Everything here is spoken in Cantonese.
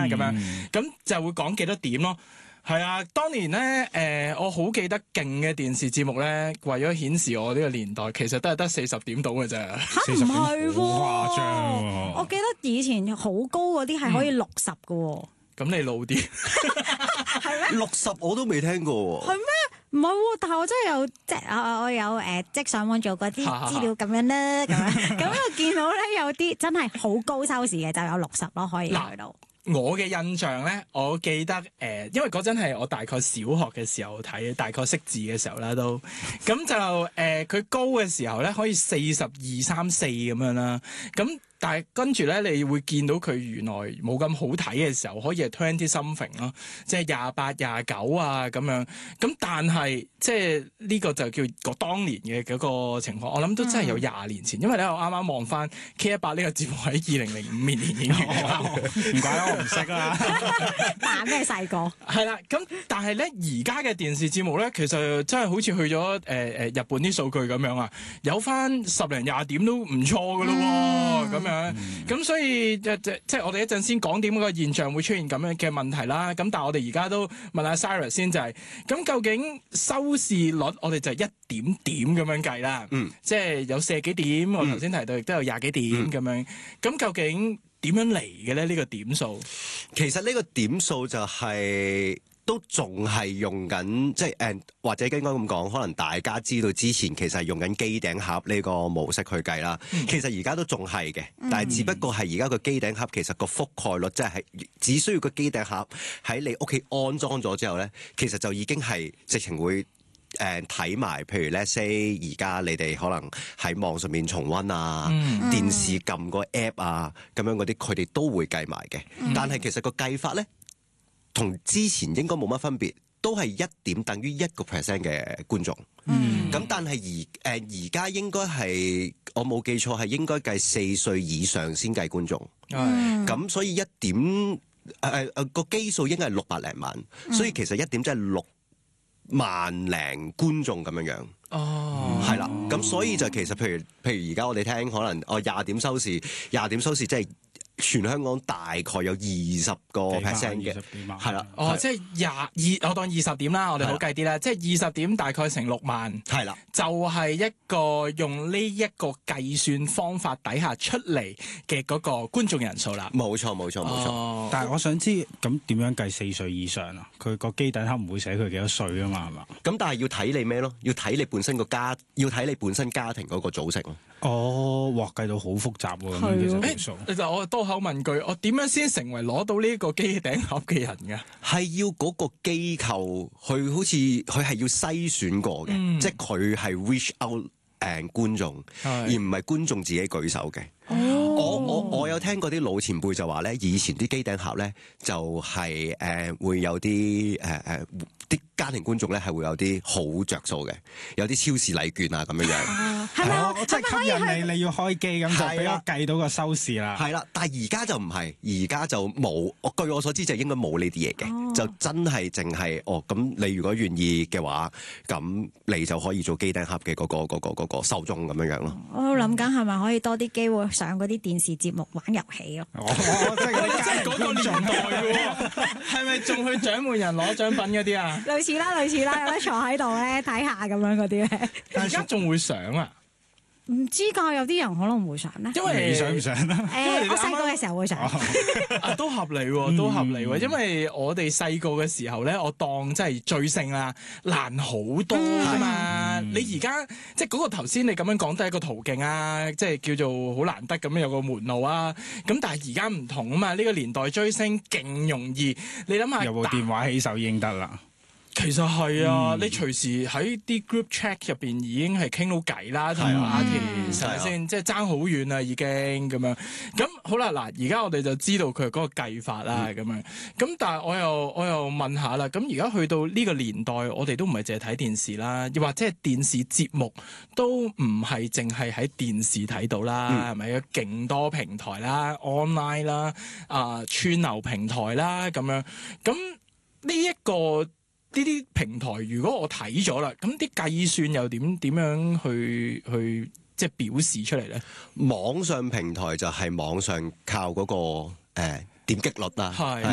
咁樣，咁就會講幾多點咯。係啊，當年咧，我好記得勁嘅電視節目咧，為咗顯示我呢個年代，其實都係得40點到嘅啫。 嚇唔係喎， 好誇張喎！ 我記得以前好高嗰啲係可以60嘅喎。 咁你老啲， 係咩 ？60我都未聽過喎。 係咩？唔係喎，但係我真係有我有即係上網做嗰啲資料咁樣啦，咁樣咁我見到咧有啲真係好高收視嘅，就有60咯，可以去到。 我嘅印象咧，我記得因為嗰陣係我大概小學嘅時候睇，大概識字嘅時候啦都，咁就佢高嘅時候咧可以42、3、4咁樣啦，咁。但係跟住咧，你會見到佢原來冇咁好睇嘅時候，可以係 20 something 咯，即係28、29啊咁樣。咁但係即係呢個就叫個當年嘅嗰個情況。我諗都真係有20年前，因為咧我啱啱望翻 K100呢個節目喺2005年已經完咗， 唔怪得我唔識啦。 扮咩細個？ 係啦，咁但係咧而家嘅電視節目咧，其實真係好似去咗日本啲數據咁樣啊，有翻10零20點都唔錯噶咯喎，咁樣。咁所以即係我哋一陣先講點個現象會出現咁樣嘅問題啦。咁但係我哋而家都問下 Cyrus 先，就係咁究竟收視率我哋就係1點點咁樣計啦。即係有40幾點，我頭先提到亦都有20幾點咁樣。咁究竟點樣嚟嘅咧？呢個點數其實呢個點數就係都仲係用緊，即係或者應該咁講，可能大家知道之前其實係用緊機頂盒呢個模式去計啦。其實而家都仲係嘅，但係只不過係而家個機頂盒其實個覆蓋率即係只需要個機頂盒喺你屋企安裝咗之後咧，其實就已經係直情會睇埋，譬如 let's say 而家你哋可能喺網上面重溫啊，電視撳個 app 啊，咁樣嗰啲佢哋都會計埋嘅。但係其實個計法咧，同之前應該冇乜分別，都係1點等於1% 嘅觀眾。咁但係而家應該係我冇記錯係應該計4歲以上先計觀眾。咁所以1點個基數應該係600零萬，所以其實1點即係6萬零觀眾咁樣樣。係啦。咁所以就其實譬如而家我哋聽可能20點收視即係。全香港大概有20%嘅，係啦。 即係我當20點啦，我哋好計啲啦。即係20點大概成6萬，係啦，就係一個用呢一個計算方法底下出嚟嘅嗰個觀眾人數啦。 冇錯。 但係我想知咁點樣計4歲以上啊？佢個機頂盒唔會寫佢幾多歲啊嘛，係嘛？ 咁但係要睇你咩咯？要睇你本身家庭嗰個組成咯。 哇，計到好複雜喎。咁其實其實我多口問句，我點樣先成為攞到呢個機頂盒嘅人㗎？ 係要嗰個機構，佢好似佢係要篩選過嘅，即係佢係 reach out 觀眾，而唔係觀眾自己舉手嘅。我有聽過啲老前輩就話咧，以前啲機頂盒咧就係會有啲啲家庭觀眾咧係會有啲好着數嘅，有啲超市禮券啊咁樣樣。 係咪啊？ 我真係吸引你要開機咁就俾我計到個收視啦。 係啦，但係而家就唔係，而家就冇。據我所知就應該冇呢啲嘢嘅，就真係淨係咁你如果願意嘅話，咁你就可以做機頂盒嘅嗰個受眾咁樣樣咯。 我諗緊係咪可以多啲機會上嗰啲電視節目玩遊戲咯？ 即係嗰個年代嘅喎，係咪仲去獎門人攞獎品嗰啲啊？ 類似啦，有得坐喺度咧睇下咁樣嗰啲咧。 而家仲會上啊？ 唔知㗎，有啲人可能會上咧。 因為你想唔想啊？ 我細個嘅時候會上。 都合理喎，都合理喎。因為我哋細個嘅時候咧，我當真係追星啦，難好多㗎嘛。你而家即係嗰個頭先你咁樣講都係一個途徑啊，即係叫做好難得咁樣有個門路啊。咁但係而家唔同啊嘛，呢個年代追星勁容易。你諗下， 有部電話起手已經得啦。 其實係啊，你隨時喺啲 group chat 入邊已經係傾到偈啦，同埋 artist 係咪先？即係爭好遠啦，已經咁樣。咁好啦，嗱，而家我哋就知道佢嗰個計法啦，咁樣。咁但係我又問下啦，咁而家去到呢個年代，我哋都唔係淨係睇電視啦，又或者係電視節目都唔係淨係喺電視睇到啦，係咪？有勁多平台啦 ，online 啦，串流平台啦，咁樣。咁呢一個呢啲平台，如果我睇咗啦，咁啲計算又點樣去即係表示出嚟咧？ 網上平台就係網上靠嗰個點擊率啦，